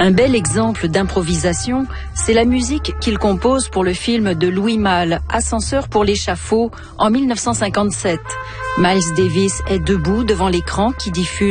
Un bel exemple d'improvisation, c'est la musique qu'il compose pour le film de Louis Malle, Ascenseur pour l'échafaud, en 1957. Miles Davis est debout devant l'écran qui diffuse